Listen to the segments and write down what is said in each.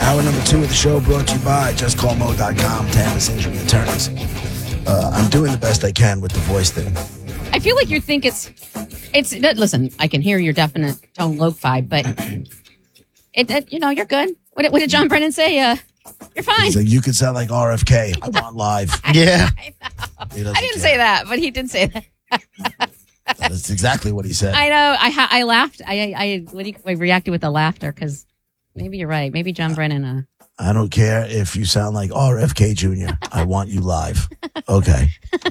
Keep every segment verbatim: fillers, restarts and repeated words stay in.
Hour number two of the show brought to you by just call mo dot com, Tamas Injury Attorneys. Uh, I'm doing the best I can with the voice thing. I feel like you think it's, it's. Listen, I can hear your definite tone lo-fi, but it, it you know, you're good. What, did- what did John Brennan say? Uh, you're fine. He's like, you could sound like R F K. I want live. Yeah. I, He know. doesn't I didn't care. say that, but he did say that. That's exactly what he said. I know. I ha- I laughed. I I what do you, I reacted with the laughter because maybe you're right. Maybe John Brennan. Uh, I don't care if you sound like R F K Junior I want you live. Okay.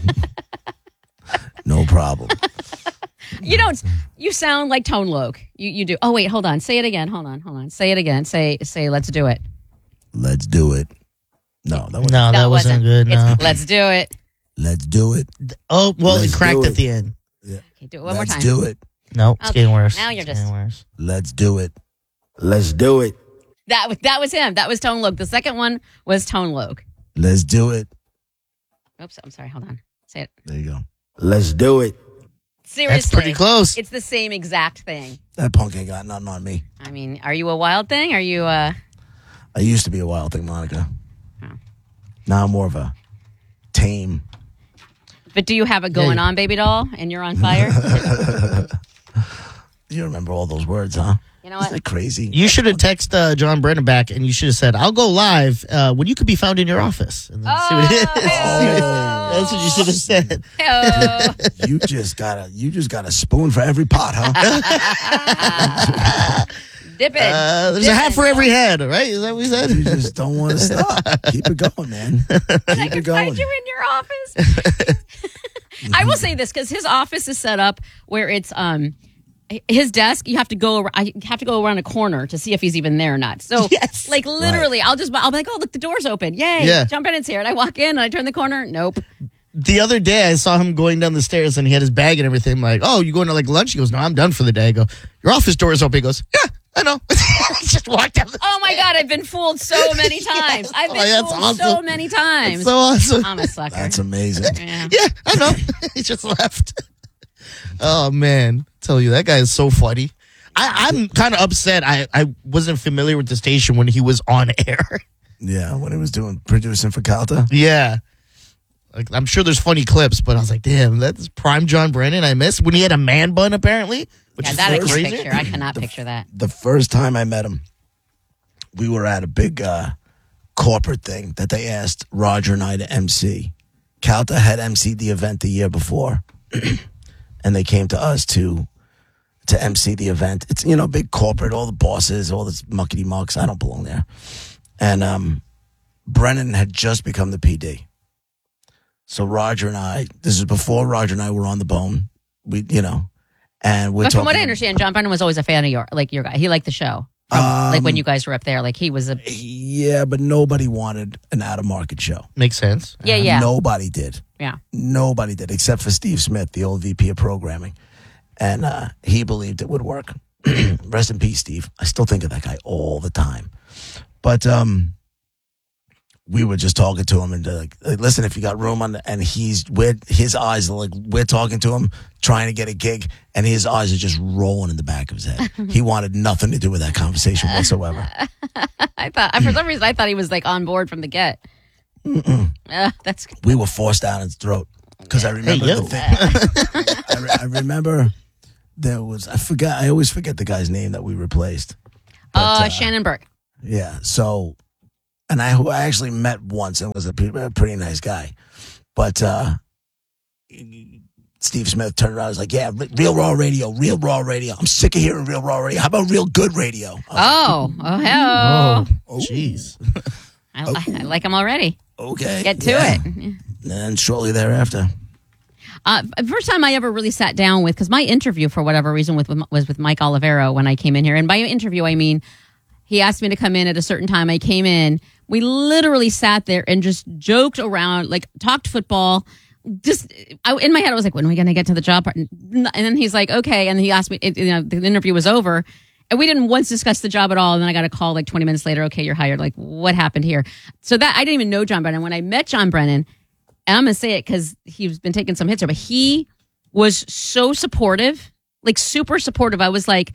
No problem. you don't. You sound like Tone Loc. You you do. Oh wait, hold on. Say it again. Hold on. Hold on. Say it again. Say say. Let's do it. Let's do it. No, that was No, that it wasn't good. It's, No. Let's do it. Let's do it. Oh, well, Let's it cracked do at it. the end. Okay, do it one Let's more time. do it. No, it's Okay, getting worse. now you're It's just- getting worse. Let's do it. Let's do it. That was that was him. That was Tone Loc. The second one was Tone Loc. Let's do it. Oops. I'm sorry. Hold on. Say it. There you go. Let's do it. Seriously. That's pretty close. It's the same exact thing. That punk ain't got nothing on me. I mean, are you a wild thing? Are you uh I used to be a wild thing, Monica. Oh. Now I'm more of a tame. But do you have it going Yeah. on, baby doll, and you're on fire? You remember all those words, huh? You know Isn't what? that crazy? You should have texted uh, John Brennan back, and you should have said, "I'll go live uh, when you could be found in your office." And then see what it is. Oh. That's what you should have said. Hey-oh. You just got a you just got a spoon for every pot, huh? Dip it. Uh, there's Dip a hat it. for every head, right? Is that what we said? You just don't want to stop. Keep it going, man. I Keep can it find going. you in your office. I will say this because his office is set up where it's um his desk. You have to go. ar- I have to go around a corner to see if he's even there or not. So, Yes. like literally, I'll just I'll be like, oh look, the door's open. Yay! Yeah. John Brennan's here, and I walk in and I turn the corner. Nope. The other day, I saw him going down the stairs, and he had his bag and everything. I'm like, "Oh, you going to like lunch?" He goes, "No, I'm done for the day." I go, "Your office door is open." He goes, "Yeah, I know." He just walked down the Oh my God, I've been fooled so many times. I've been Oh, that's fooled so awesome. many times. It's so awesome. I'm a sucker. That's amazing. yeah. Yeah, I know. He just left. Oh man, tell you that guy is so funny. I, I'm kind of upset. I, I wasn't familiar with the station when he was on air. Yeah, when he was doing producing for Calta. Yeah, like I'm sure there's funny clips, but I was like, damn, that's prime John Brennan. I missed when he had a man bun apparently, which Yeah, is that I can crazy. picture. I cannot picture that. The first time I met him, we were at a big uh, corporate thing that they asked Roger and I to M C. Calta had emceed the event the year before, and they came to us to to M C the event. It's, you know, big corporate, all the bosses, all this muckety mucks. I don't belong there. And um, Brennan had just become the P D. So Roger and I, this is before Roger and I were on the bone. We, you know, and we're But from talking. what I understand, John Brennan was always a fan of your like your guy. He liked the show. From, like when Um, you guys were up there, like he was a Yeah, but nobody wanted an out of market show. Makes sense. yeah yeah Nobody did. yeah. Nobody did, except for Steve Smith, the old V P of programming. And uh, he believed it would work. Rest in peace, Steve. I still think of that guy all the time. But um, we were just talking to him and uh, like, like, listen, if you got room on the, and he's with his eyes are like we're talking to him, trying to get a gig, and his eyes are just rolling in the back of his head. He wanted nothing to do with that conversation whatsoever. I thought for some reason I thought he was like on board from the get. Uh, that's We were forced down his throat because I remember yo. the thing. I, re- I remember there was I forgot I always forget the guy's name that we replaced. But, uh, uh, Shannon Burke. Yeah. So, and I who I actually met once and was a pretty, a pretty nice guy, but uh, Steve Smith turned around and was like, "Yeah, re- real raw radio, real raw radio. I'm sick of hearing real raw radio. How about real good radio?" I was Oh oh hell! Oh, jeez. I, I, I like him already. like, okay, Get to yeah. it. And shortly thereafter, Uh, first time I ever really sat down with, because my interview for whatever reason with, was with Mike Olivero when I came in here. And by interview, I mean he asked me to come in at a certain time. I came in. We literally sat there and just joked around, like talked football. Just I, in my head, I was like, when are we going to get to the job part? And then he's like, okay. And he asked me, it, you know, the interview was over. And we didn't once discuss the job at all. And then I got a call like twenty minutes later. Okay, you're hired. Like, what happened here? So that I didn't even know John Brennan. When I met John Brennan, and I'm going to say it because he's been taking some hits here, but he was so supportive, like super supportive. I was like,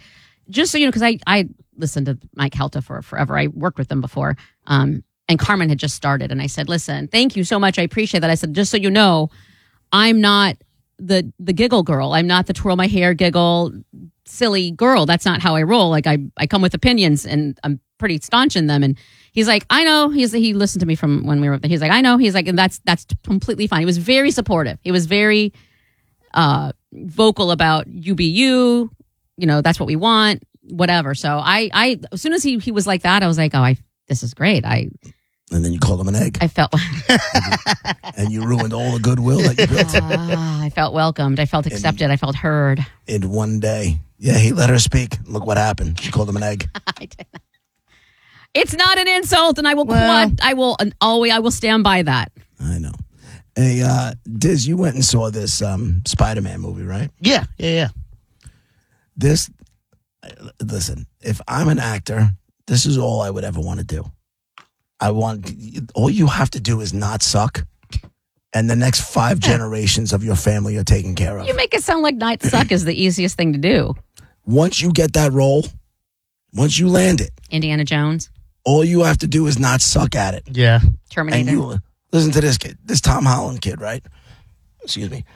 just so you know, because I, I listened to Mike Helta for forever. I worked with them before. Um, and Carmen had just started. And I said, listen, thank you so much. I appreciate that. I said, just so you know, I'm not the the giggle girl. I'm not the twirl my hair, giggle, silly girl. That's not how I roll. Like I, I come with opinions and I'm pretty staunch in them. And he's like, I know. He's he listened to me from when we were. He's like, I know. He's like, and that's that's completely fine. He was very supportive. He was very uh, vocal about you be you. You know, that's what we want. Whatever. So I, I as soon as he he was like that, I was like, oh, I this is great. I. And then you called him an egg. I felt. And you ruined all the goodwill that you built. Uh, I felt welcomed. I felt accepted. I felt heard. In one day. Yeah, he let her speak. Look what happened. She called him an egg. I did not. It's not an insult, and I will Well, quad, I will always I will stand by that. I know. Hey, uh, Diz, you went and saw this um, Spider-Man movie, right? Yeah, yeah, yeah. This, listen, if I'm an actor, this is all I would ever want to do. I want, all you have to do is not suck, and the next five generations of your family are taken care of. You make it sound like not suck is the easiest thing to do. Once you get that role, once you land it, Indiana Jones, all you have to do is not suck at it. Yeah. Terminator. And you listen to this kid, this Tom Holland kid, right? Excuse me.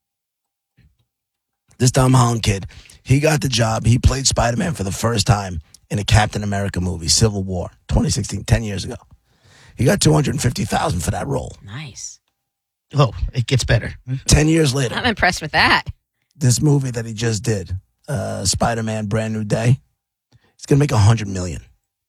This Tom Holland kid, he got the job. He played Spider-Man for the first time in a Captain America movie, Civil War, twenty sixteen, ten years ago. He got two hundred fifty thousand dollars for that role. Nice. Oh, it gets better. ten years later, I'm impressed with that. this movie that he just did, uh, Spider-Man Brand New Day, he's going to make one hundred million dollars.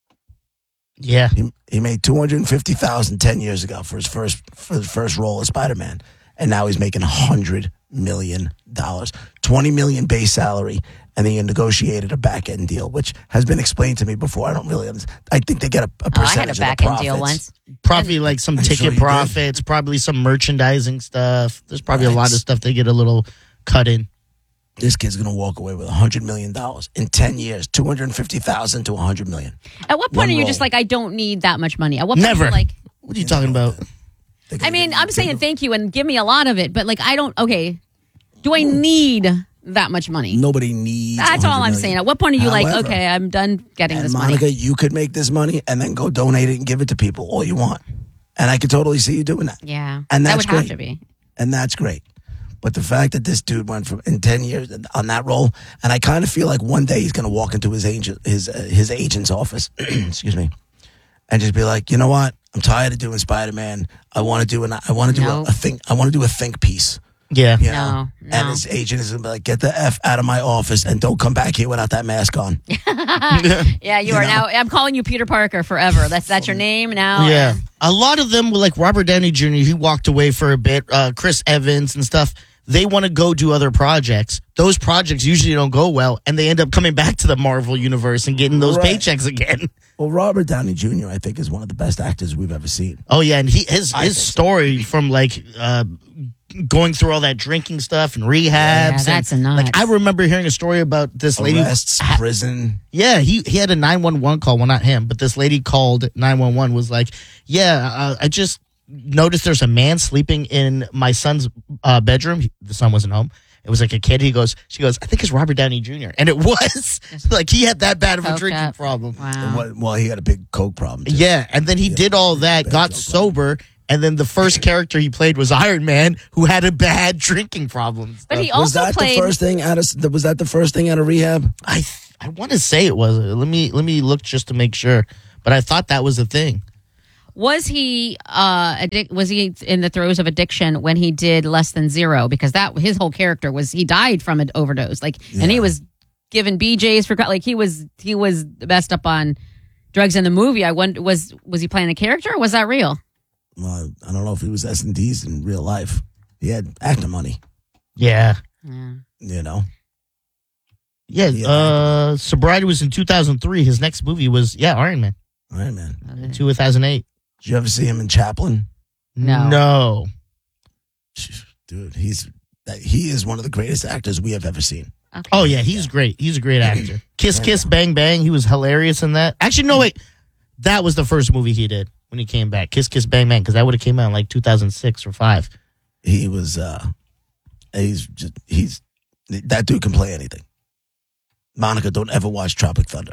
Yeah. He, he made two hundred fifty thousand dollars ten years ago for his first for his first role as Spider-Man, and now he's making one hundred million dollars, twenty million dollars base salary, and he negotiated a back-end deal, which has been explained to me before. I don't really understand. I think they get a, a Oh, I percentage had a of the back end profits. deal once. Probably like some I'm sure ticket you did. profits, probably some merchandising stuff. There's probably a Right. lot of stuff they get a little cut in. This kid's going to walk away with one hundred million dollars in ten years, two hundred fifty thousand dollars to one hundred million dollars. At what point One are you role. just like, I don't need that much money? At what point Never. are you like, What are you talking about? They're gonna I mean, give you- I'm saying give you- thank you and give me a lot of it, but like, I don't, okay, do I need that much money? Nobody needs That's all one hundred I'm million. saying. At what point are you like, However, okay, I'm done getting And this Monica, money? you could make this money and then go donate it and give it to people all you want. And I could totally see you doing that. Yeah. And that that's would have great. to be. And that's great. But the fact that this dude went from in ten years on that role, and I kind of feel like one day he's going to walk into his agent, his uh, his agent's office, excuse me, and just be like, you know what? I'm tired of doing Spider-Man. I want to do an I want to do No. a, a think. I want to do a think piece. Yeah. You know? No, no. And his agent is going to be like, get the F out of my office and don't come back here without that mask on. Yeah, you, You are know? now. I'm calling you Peter Parker forever. That's that's your name now. Yeah. A lot of them were like Robert Downey Junior He walked away for a bit. Uh, Chris Evans and stuff. They want to go do other projects. Those projects usually don't go well, and they end up coming back to the Marvel universe and getting those Right. paychecks again. Well, Robert Downey Junior, I think, is one of the best actors we've ever seen. Oh yeah, and he his I his think so. story from like uh, going through all that drinking stuff and rehabs. Yeah, and, that's nuts. Like I remember hearing a story about this lady. Arrests, prison. Yeah, he he had a nine one one call. Well, not him, but this lady called nine one one. Was like, yeah, uh, I just noticed there's a man sleeping in my son's uh, bedroom. The son wasn't home. It was like a kid. He goes, she goes, I think it's Robert Downey Junior And it was like he had that bad of a Coked drinking up. problem. Wow. Well, well, he had a big coke problem. Too. Yeah, and then he did all that, Bad got joke, sober, and then the first character he played was Iron Man, who had a bad drinking problem. But he Was also that played. the first thing out of? Was that the first thing out of rehab? I th- I want to say it was. Let me let me look just to make sure. But I thought that was the thing. Was he uh addic- was he in the throes of addiction when he did Less Than Zero? Because that his whole character was he died from an overdose, like, and he Yeah. was given B Js for like he was he was messed up on drugs in the movie. I wonder was was he playing a character or was that real? Well, I don't know if he was S and D's in real life. He had actor money, Yeah. Yeah. you know. Yeah, Yeah. uh, sobriety was in two thousand three. His next movie was, yeah, Iron Man, All right, man. two thousand eight. Did you ever see him in Chaplin? No. No. Dude, he's he is one of the greatest actors we have ever seen. Okay. Oh, yeah, he's great. He's a great actor. Kiss, Kiss, Bang, Bang. He was hilarious in that. Actually, no, wait. That was the first movie he did when he came back. Kiss, Kiss, Bang, Bang, because that would have came out in like two thousand six or five. He was uh he's just he's that dude can play anything. Monica, don't ever watch Tropic Thunder.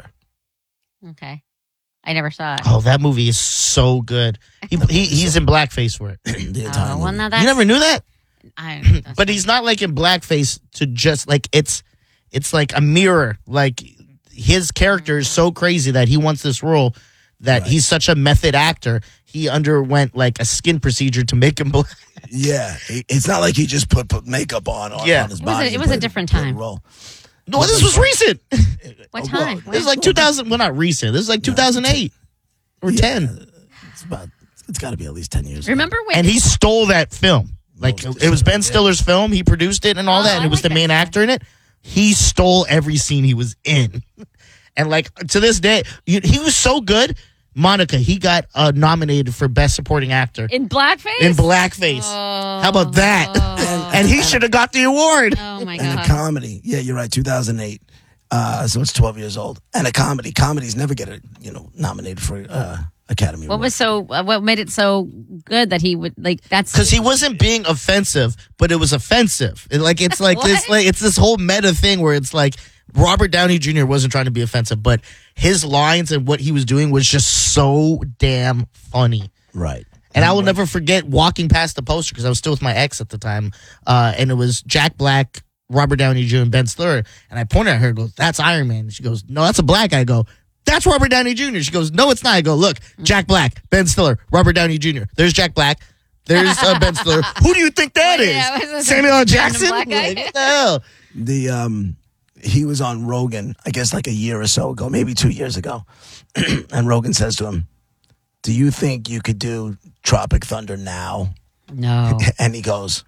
Okay. I never saw it. Oh, that movie is so good. He, he He's in blackface for it. The entire Oh, well, movie. now that's, You never knew that? I, that's But he's not like in blackface to just like it's it's like a mirror. Like his character is so crazy that he wants this role that Right. he's such a method actor. He underwent like a skin procedure to make him black. Yeah, it- it's not like he just put, put makeup on, on, Yeah. on his It was a- body. it and was a played- different played a time. Role. No, this was recent. what Oh, time? well, This is like two thousand. Well, not recent. This is like two thousand eight or ten. It's about. It's got to be at least ten years. ago. Remember when? And he stole that film. Like Most it was Ben yeah. Stiller's film. He produced it and all Oh, that, and I it was like the that main guy. actor in it. He stole every scene he was in, and like to this day, you- he was so good. Monica, he got uh, nominated for Best Supporting Actor in blackface? in blackface. Oh, How about that? oh. And he should have got the award. Oh my And a god. comedy. Yeah, you're right. two thousand eight. Uh, so it's twelve years old. And a comedy. Comedies never get a, you know nominated for uh, Academy What Award. was so? Uh, what made it so good that he would like? That's Because he wasn't being offensive, but it was offensive. It- like it's like this, What? like it's this whole meta thing where it's like Robert Downey Junior wasn't trying to be offensive, but his lines and what he was doing was just so damn funny. Right. And I will never forget walking past the poster because I was still with my ex at the time, uh, and it was Jack Black, Robert Downey Junior, and Ben Stiller. And I pointed at her and goes, "That's Iron Man." And she goes, "No, that's a black guy." I go, "That's Robert Downey Junior" She goes, "No, it's not." I go, "Look, Jack Black, Ben Stiller, Robert Downey Junior There's Jack Black. There's uh, Ben Stiller. Who do you think that is? Yeah, it was a Samuel L. random Jackson? black guy. Like, what the hell?" The um, he was on Rogan, I guess like a year or so ago, maybe two years ago, and Rogan says to him, "Do you think you could do Tropic Thunder now?" no. And he goes,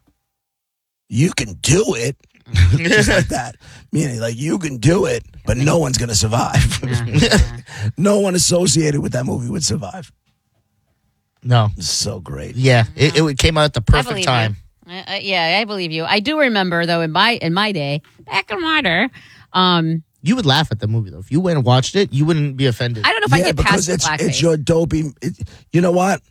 "You can do it." Just like that. Meaning, like, you can do it, but no one's going to survive. No one associated with that movie would survive. No. It's so great. Yeah, it, it came out at the I perfect believe time. you. Uh, uh, yeah, I believe you. I do remember though in my in my day, back in my day, um, You would laugh at the movie, though. If you went and watched it, you wouldn't be offended. I don't know if I Yeah, get because past the it's, blackface. it's your dopey. It, you know what?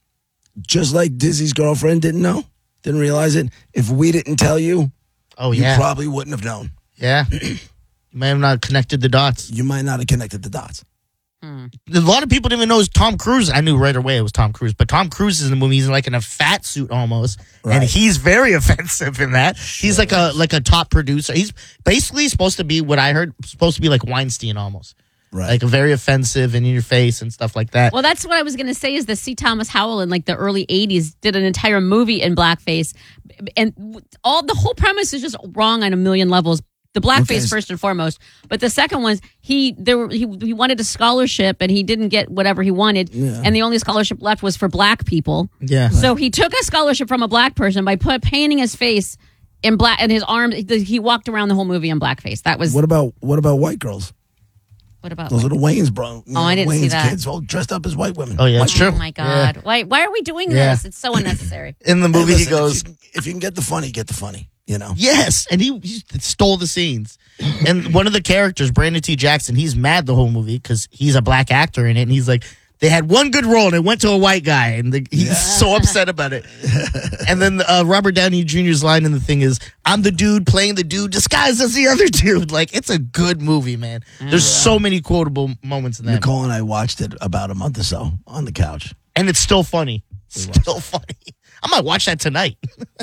Just like Dizzy's girlfriend didn't know, didn't realize it. If we didn't tell you, oh, you yeah. probably wouldn't have known. yeah. You may have not connected the dots. You might not have connected the dots. Hmm. A lot of people didn't even know it was Tom Cruise. I knew right away it was Tom Cruise. But Tom Cruise is in the movie. He's like in a fat suit almost. And Right. he's very offensive in that. He's like a like a top producer. He's basically supposed to be what I heard, supposed to be like Weinstein almost. Right. Like very offensive and in your face and stuff like that. Well, that's what I was going to say is the C. Thomas Howell in like the early eighties did an entire movie in blackface. And all the whole premise is just wrong on a million levels. The blackface Okay. first and foremost, but the second was he there were, he he wanted a scholarship and he didn't get whatever he wanted, Yeah. and the only scholarship left was for black people. yeah. So he took a scholarship from a black person by put painting his face in black and his arms. He walked around the whole movie in blackface. That was What about what about white girls? what about Those are the Wayne's bro. you Oh, I didn't see Wayne's that. kids all dressed up as white women. Oh, yeah, White it's true. Oh my god! Why why are we doing Yeah. this? It's so unnecessary. In the Hey, movie, listen, he goes, if you, if you can get the funny, get the funny. You know. yes. And he, he stole the scenes. And one of the characters, Brandon T. Jackson, he's mad the whole movie because he's a black actor in it. And he's like, they had one good role and it went to a white guy. And the, he's Yeah. so upset about it. And then uh, Robert Downey Junior's line in the thing is, I'm the dude playing the dude disguised as the other dude. Like, it's a good movie, man. There's so many quotable moments in that. Nicole and I watched it about a month or so on the couch. And it's still funny. Still funny. I might watch that tonight.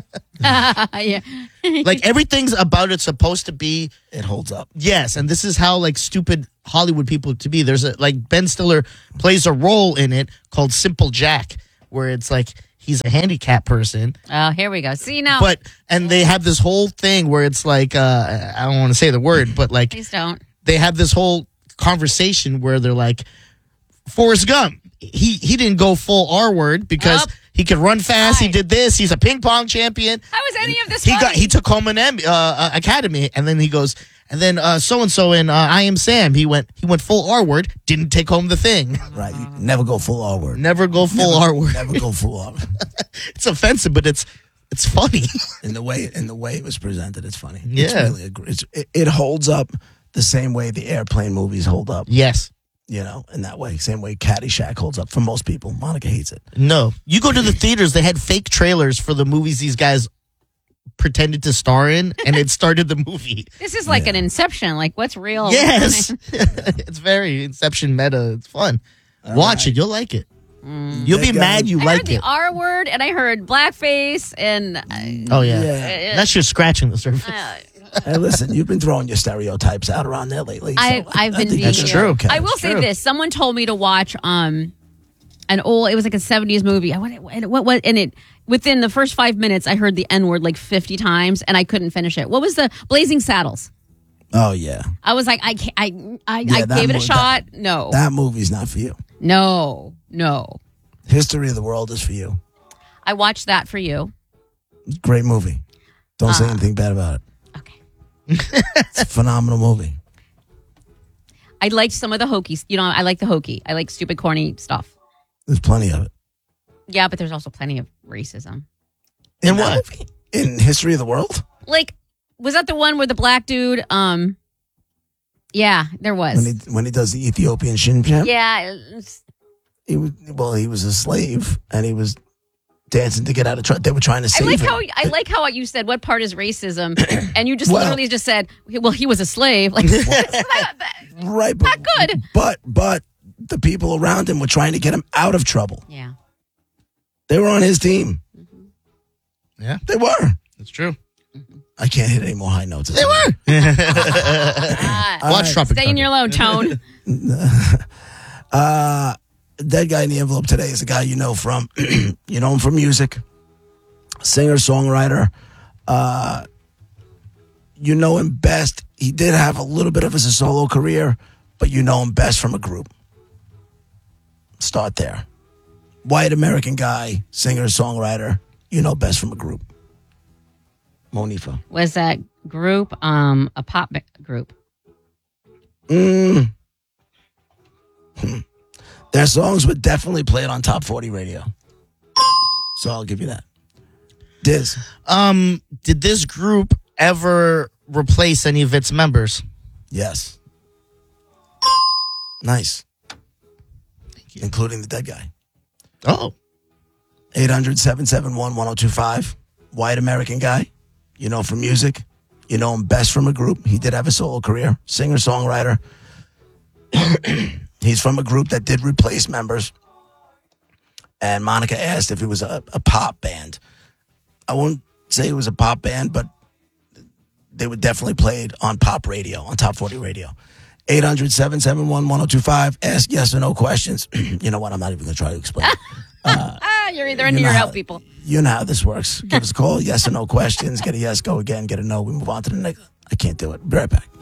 yeah. Like, everything's about it's supposed to be. It holds up. Yes, and this is how like stupid Hollywood people to be. There's a like Ben Stiller plays a role in it called Simple Jack, where it's like he's a handicapped person, Oh, here we go. See now, but and they have this whole thing where it's like uh, I don't want to say the word, but like please don't. they have this whole conversation where they're like Forrest Gump. He he didn't go full R word because Up. he could run fast. He Right. did this. He's a ping pong champion. How is any of this? He got funny? he took home an M, uh, uh, academy, and then he goes, and then so and so in uh, I Am Sam, he went he went full R word, didn't take home the thing. Right. You never go full R word. Never go full R word. Never go full R word. It's offensive, but it's it's funny. In the way in the way it was presented, it's funny. Yeah. It's really a, gr- it's, it, it holds up the same way the airplane movies hold up. Yes. You know, in that way, same way Caddyshack holds up for most people. Monica hates it. No. You go to the theaters, they had fake trailers for the movies these guys pretended to star in, and it started the movie. This is like Yeah. an Inception. Like, what's real? Yes. It's very Inception meta. It's fun. All Watch right. it. You'll like it. You'll be That guy- mad you I like heard the it. R word, and I heard blackface, and uh, Oh, yeah. Yeah. That's just scratching the surface. uh, Hey, listen, you've been throwing your stereotypes out around there lately. so I- I've I been think being- that's That's true. okay. I will It's say true. this: someone told me to watch um an old. It was like a seventies movie. I went and what what and it within the first five minutes, I heard the N word like fifty times, and I couldn't finish it. What was the Blazing Saddles? Oh, yeah. I was like, I can't, I I, Yeah, I that gave it a mo- shot. no, That movie's not for you. no, no. History of the World is for you. I watched that for you. Great movie. Don't Uh. say anything bad about it. Okay. It's a phenomenal movie. I liked some of the hokey. You know, I like the hokey. I like stupid, corny stuff. There's plenty of it. Yeah, but there's also plenty of racism. In that what? movie? In History of the World? Like, was that the one where the black dude? Um, yeah, there was. When he when he does the Ethiopian shin jam? yeah, it's- He was, well, he was a slave and he was dancing to get out of trouble. They were trying to I save like him. how I like how you said what part is racism, and you just Well- literally just said, well, he was a slave. Like, right, but, not good. But but the people around him were trying to get him out of trouble. yeah. They were on his team. Yeah, They were. that's true. I can't hit any more high notes. They were. Ah, Watch right. Tropic stay in Thunder. your lone tone. Uh, dead guy in the envelope today is a guy you know from, you know him from music, singer, songwriter. Uh, you know him best. He did have a little bit of his solo career, but you know him best from a group. Start there. White American guy, singer, songwriter. You know best from a group. Monifa. Was that group um a pop ba- group? Mm. Hmm. Their songs were definitely played on Top forty radio. So I'll give you that. Diz. Um, did this group ever replace any of its members? Yes. Nice. Including the dead guy. Oh, eight hundred, seven seven one, one oh two five. White American guy. You know from music. You know him best from a group. He did have a solo career. Singer, songwriter. He's from a group that did replace members. And Monica asked if it was a, a pop band. I won't say it was a pop band, but they were definitely played on pop radio, on Top forty radio. eight hundred, seven seven one, one oh two five. Ask yes or no questions. You know what? I'm not even going to try to explain. Ah, you're either into You know your how- help people. You know how this works. Give us a call, yes or no questions. Get a yes, go again. Get a no. We move on to the next. I can't do it. Be right back.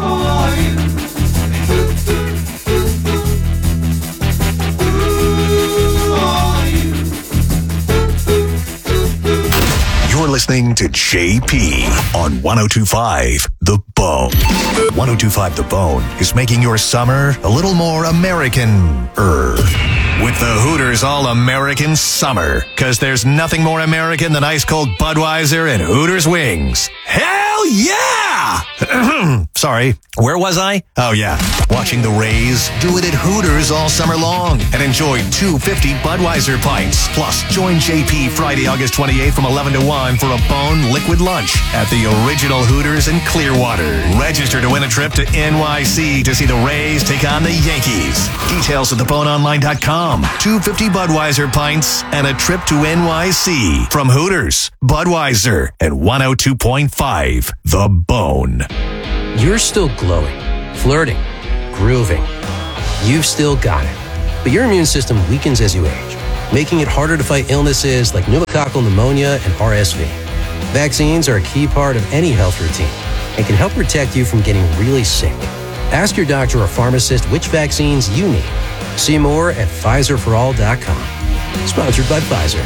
You're listening to J P on one oh two point five The Bone. one oh two point five The Bone is making your summer a little more American-er. With the Hooters All-American Summer. Because there's nothing more American than ice-cold Budweiser and Hooters wings. Hell yeah! Sorry, where was I? Oh yeah, watching the Rays do it at Hooters all summer long. And enjoy two fifty Budweiser pints. Plus, join J P Friday, August twenty-eighth from eleven to one for a Bone liquid lunch at the original Hooters in Clearwater. Register to win a trip to N Y C to see the Rays take on the Yankees. Details at the bone online dot com. two fifty Budweiser pints and a trip to N Y C from Hooters, Budweiser, and one oh two point five The Bone. You're still glowing, flirting, grooving. You've still got it. But your immune system weakens as you age, making it harder to fight illnesses like pneumococcal pneumonia and R S V. Vaccines are a key part of any health routine and can help protect you from getting really sick. Ask your doctor or pharmacist which vaccines you need. See more at Pfizer for all dot com. Sponsored by Pfizer.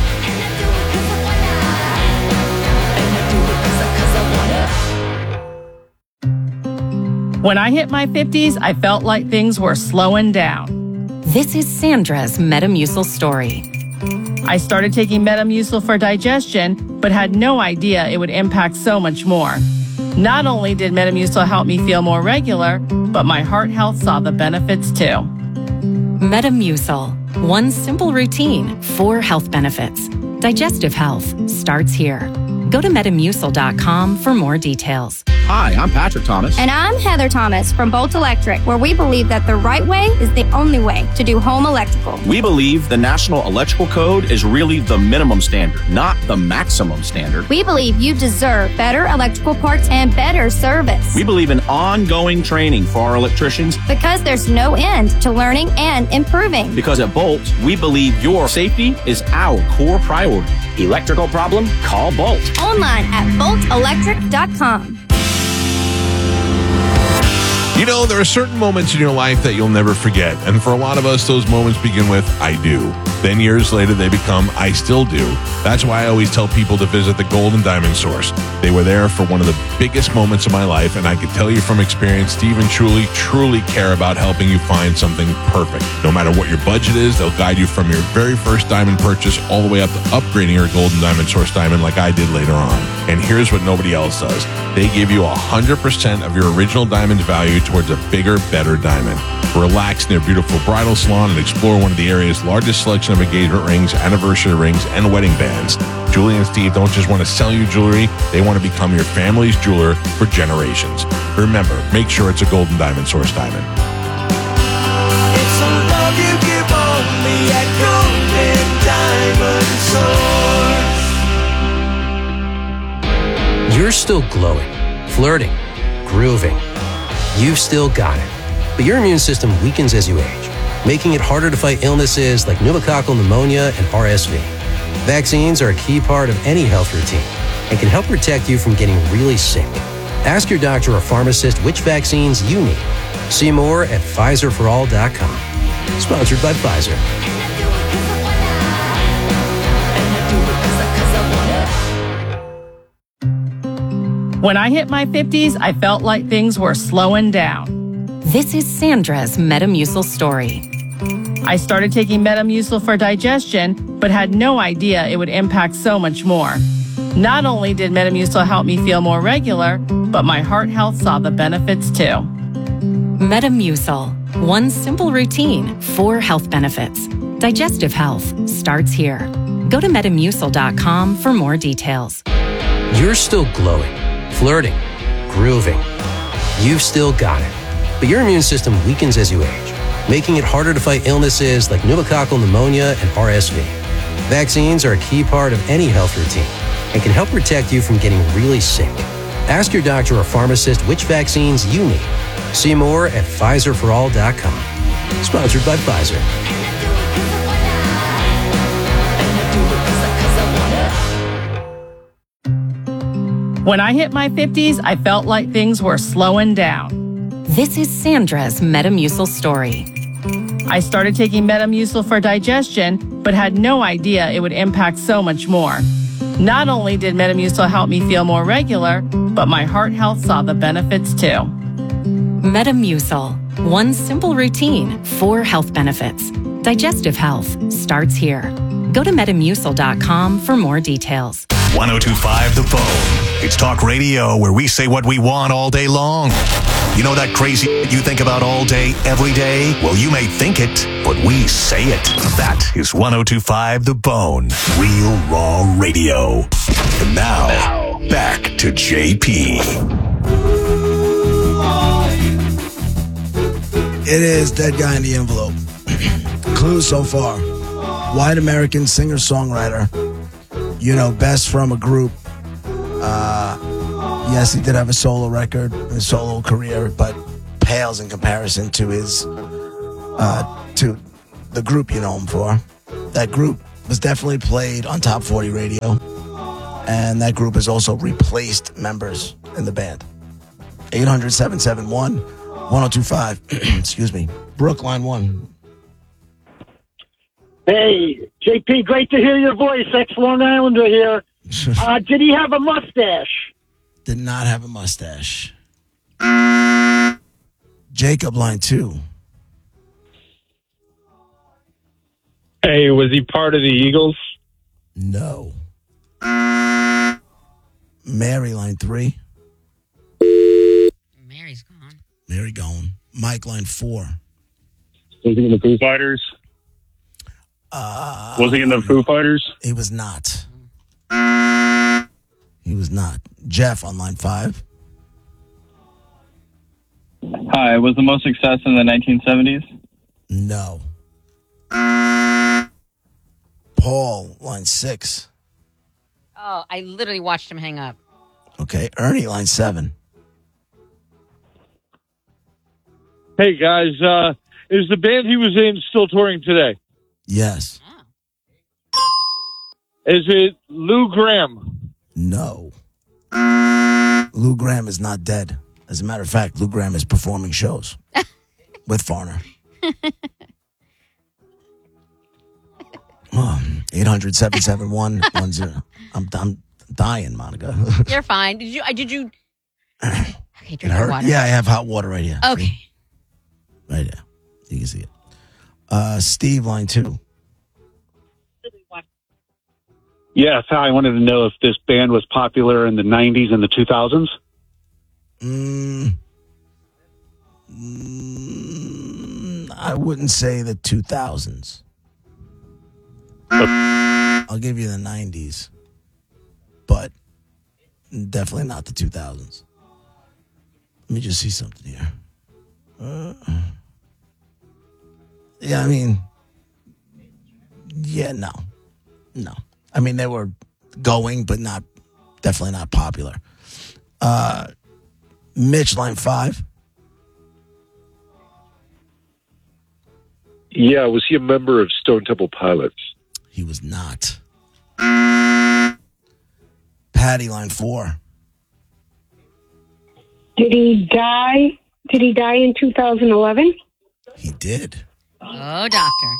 When I hit my fifties, I felt like things were slowing down. This is Sandra's Metamucil story. I started taking Metamucil for digestion, but had no idea it would impact so much more. Not only did Metamucil help me feel more regular, but my heart health saw the benefits too. Metamucil. One simple routine, four health benefits. Digestive health starts here. Go to metamucil dot com for more details. Hi, I'm Patrick Thomas. And I'm Heather Thomas from Bolt Electric, where we believe that the right way is the only way to do home electrical. We believe the National Electrical Code is really the minimum standard, not the maximum standard. We believe you deserve better electrical parts and better service. We believe in ongoing training for our electricians because there's no end to learning and improving. Because at Bolt, we believe your safety is our core priority. Electrical problem? Call Bolt. Online at bolt electric dot com. You know, there are certain moments in your life that you'll never forget. And for a lot of us, those moments begin with, I do. Then years later, they become, I still do. That's why I always tell people to visit the Golden Diamond Source. They were there for one of the biggest moments of my life, and I can tell you from experience, Steve and Truly truly care about helping you find something perfect. No matter what your budget is, they'll guide you from your very first diamond purchase all the way up to upgrading your Golden Diamond Source diamond like I did later on. And here's what nobody else does. They give you one hundred percent of your original diamond's value towards a bigger, better diamond. Relax in their beautiful bridal salon and explore one of the area's largest selection of engagement rings, anniversary rings, and wedding bands. Julie and Steve don't just want to sell you jewelry, they want to become your family's jeweler for generations. Remember, make sure it's a Golden Diamond Source diamond. It's a love you give only at Golden Diamond Source. You're still glowing, flirting, grooving. You've still got it. But your immune system weakens as you age, making it harder to fight illnesses like pneumococcal pneumonia and R S V. Vaccines are a key part of any health routine and can help protect you from getting really sick. Ask your doctor or pharmacist which vaccines you need. See more at Pfizer for all dot com. Sponsored by Pfizer. When I hit my fifties, I felt like things were slowing down. This is Sandra's Metamucil story. I started taking Metamucil for digestion, but had no idea it would impact so much more. Not only did Metamucil help me feel more regular, but my heart health saw the benefits too. Metamucil. One simple routine, four health benefits. Digestive health starts here. Go to metamucil dot com for more details. You're still glowing, flirting, grooving. You've still got it. But your immune system weakens as you age, making it harder to fight illnesses like pneumococcal pneumonia and R S V. Vaccines are a key part of any health routine and can help protect you from getting really sick. Ask your doctor or pharmacist which vaccines you need. See more at Pfizer for all dot com. Sponsored by Pfizer. When I hit my fifties, I felt like things were slowing down. This is Sandra's Metamucil story. I started taking Metamucil for digestion, but had no idea it would impact so much more. Not only did Metamucil help me feel more regular, but my heart health saw the benefits too. Metamucil. One simple routine, four health benefits. Digestive health starts here. Go to metamucil dot com for more details. one oh two point five The Bone. It's talk radio where we say what we want all day long. You know that crazy you think about all day, every day? Well, you may think it, but we say it. That is one oh two point five The Bone. Real raw radio. And now, now back to J P. It is Dead Guy in the Envelope. Clues so far. White American singer-songwriter. You know, best from a group. Uh, yes, he did have a solo record, a solo career, but pales in comparison to his, uh, to the group you know him for. That group was definitely played on Top forty radio, and that group has also replaced members in the band. eight hundred, seven seven one, one oh two five. Excuse me. Brookline one. Hey, J P, great to hear your voice. Ex-Long Islander here. Uh, did he have a mustache? Did not have a mustache. Jacob, line two. Hey, was he part of the Eagles? No. Mary, line three. Mary's gone. Mary gone. Mike, line four. Was he in the Foo Fighters? Uh, was he in the Foo Fighters? He was not. He was not. Jeff on line five. Hi, was the most success in the nineteen seventies? No. Paul, line six. Oh, I literally watched him hang up. Okay, Ernie, line seven. Hey, guys, uh, is the band he was in still touring today? Yes. Is it Lou Graham? No. Lou Graham is not dead. As a matter of fact, Lou Graham is performing shows with Farner. Oh, eight hundred, seven seven one, one zero. I'm, I'm dying, Monica. You're fine. Did you? I Did you? Okay, It drink hurt? your water. Yeah, I have hot water right here. Okay. See? Right there. You can see it. Uh, Steve, line two. Yes, I wanted to know if this band was popular in the nineties and the two thousands. Mm, mm, I wouldn't say the two thousands. I'll give you the nineties, but definitely not the two thousands. Let me just see something here. Uh, yeah, I mean, yeah, no, no. I mean, they were going, but not, definitely not popular. Uh, Mitch, line five. Yeah, was he a member of Stone Temple Pilots? He was not. Patty, line four. Did he die? Did he die in two thousand eleven? He did. Oh, doctor.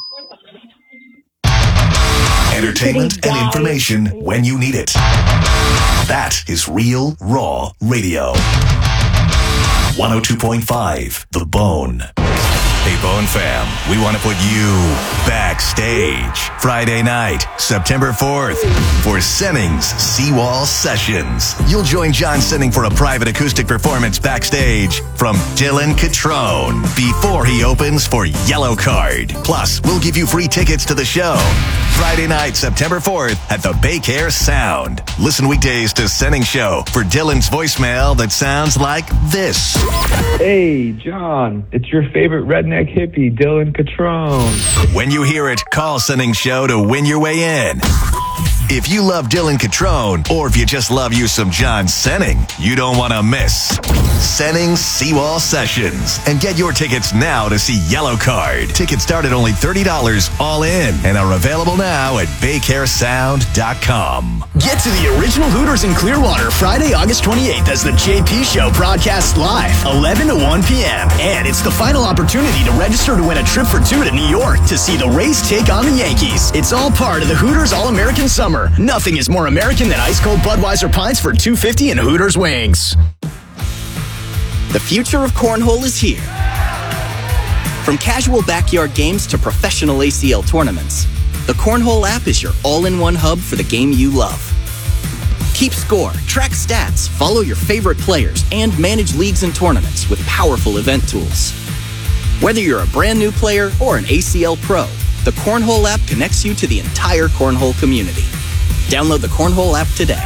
Entertainment and information when you need it. That is Real Raw Radio. one oh two point five The Bone. Hey, Bone fam, we want to put you backstage. Friday night, September fourth, for Senning's Seawall Sessions. You'll join John Senning for a private acoustic performance backstage from Dylan Catrone before he opens for Yellow Card. Plus, we'll give you free tickets to the show. Friday night, September fourth at the Baycare Sound. Listen weekdays to Senning Show for Dylan's voicemail that sounds like this. Hey, John, it's your favorite redneck hippie, Dylan Catrone. When you hear it, call Senning Show to win your way in. If you love Dylan Catrone, or if you just love you some John Senning, you don't want to miss Senning's Seawall Sessions. And get your tickets now to see Yellow Card. Tickets start at only thirty dollars all in and are available now at baycare sound dot com. Get to the original Hooters in Clearwater Friday, August twenty-eighth as the J P Show broadcasts live, eleven to one p.m. And it's the final opportunity to register to win a trip for two to New York to see the Rays take on the Yankees. It's all part of the Hooters All-American Summer. Nothing is more American than ice-cold Budweiser pints for two dollars and fifty cents and Hooters wings. The future of cornhole is here. From casual backyard games to professional A C L tournaments, the Cornhole app is your all-in-one hub for the game you love. Keep score, track stats, follow your favorite players, and manage leagues and tournaments with powerful event tools. Whether you're a brand new player or an A C L pro, the Cornhole app connects you to the entire cornhole community. Download the Cornhole app today.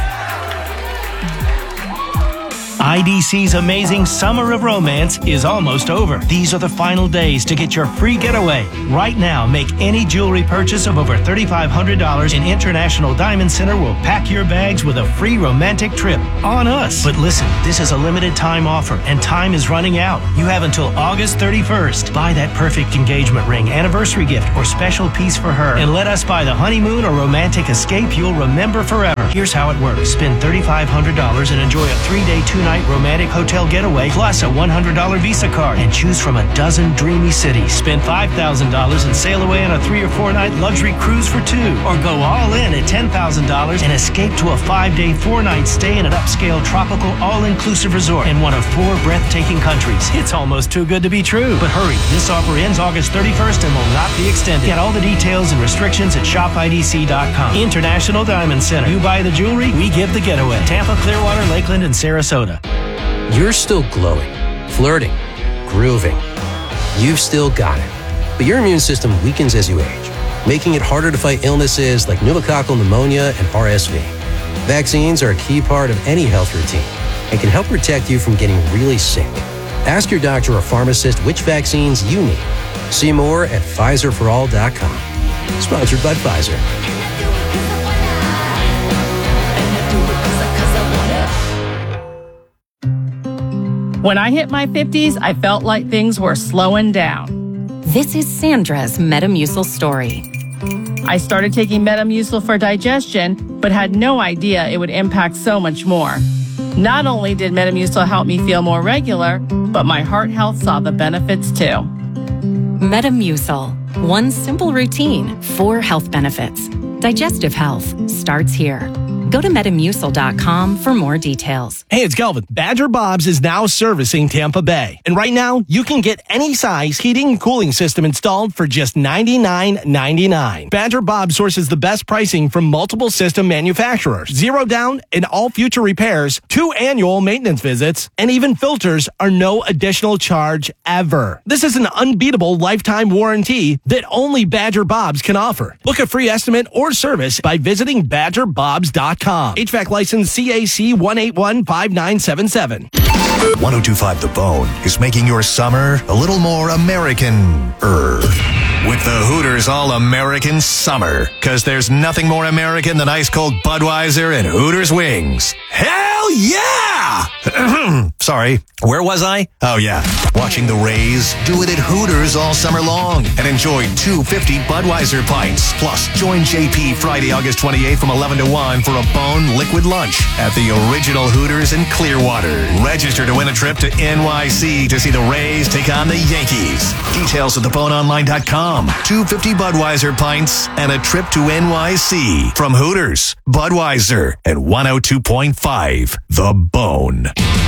I D C's amazing Summer of Romance is almost over. These are the final days to get your free getaway. Right now, make any jewelry purchase of over three thousand five hundred dollars and International Diamond Center will pack your bags with a free romantic trip on us. But listen, this is a limited time offer and time is running out. You have until August thirty-first. Buy that perfect engagement ring, anniversary gift, or special piece for her and let us buy the honeymoon or romantic escape you'll remember forever. Here's how it works. Spend three thousand five hundred dollars and enjoy a three-day, two-night romantic hotel getaway plus a one hundred dollars Visa card and choose from a dozen dreamy cities. Spend five thousand dollars and sail away on a three or four night luxury cruise for two, or go all in at ten thousand dollars and escape to a five-day, four-night stay in an upscale tropical all-inclusive resort in one of four breathtaking countries. It's almost too good to be true. But hurry, this offer ends August thirty-first and will not be extended. Get all the details and restrictions at shop I D C dot com. International Diamond Center. You buy the jewelry, we give the getaway. Tampa, Clearwater, Lakeland, and Sarasota. You're still glowing, flirting, grooving. You've still got it. But your immune system weakens as you age, making it harder to fight illnesses like pneumococcal pneumonia and R S V. Vaccines are a key part of any health routine and can help protect you from getting really sick. Ask your doctor or pharmacist which vaccines you need. See more at Pfizer for all dot com. Sponsored by Pfizer. When I hit my fifties, I felt like things were slowing down. This is Sandra's Metamucil story. I started taking Metamucil for digestion, but had no idea it would impact so much more. Not only did Metamucil help me feel more regular, but my heart health saw the benefits too. Metamucil. One simple routine, four health benefits. Digestive health starts here. Go to Metamucil dot com for more details. Hey, it's Kelvin. Badger Bob's is now servicing Tampa Bay. And right now, you can get any size heating and cooling system installed for just ninety-nine ninety-nine. Badger Bob sources the best pricing from multiple system manufacturers. Zero down and all future repairs, two annual maintenance visits, and even filters are no additional charge ever. This is an unbeatable lifetime warranty that only Badger Bob's can offer. Book a free estimate or service by visiting Badger Bobs dot com. H V A C license C A C one eight one five nine seven seven. one oh two point five The Bone is making your summer a little more American-er. With the Hooters All-American Summer. Because there's nothing more American than ice-cold Budweiser and Hooters wings. Hell yeah! Sorry, where was I? Oh yeah, watching the Rays do it at Hooters all summer long. And enjoy two fifty Budweiser pints. Plus, join J P Friday, August twenty-eighth from eleven to one for a Bone Liquid Lunch at the original Hooters in Clearwater. Register to win a trip to N Y C to see the Rays take on the Yankees. Details at the bone online dot com. two fifty Budweiser pints and a trip to N Y C from Hooters, Budweiser, and one oh two point five The Bone.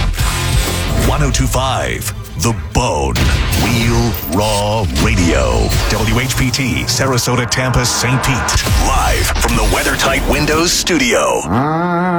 one oh two point five The Bone. Real Raw Radio. W H P T, Sarasota, Tampa, Saint Pete. Live from the WeatherTight Windows studio.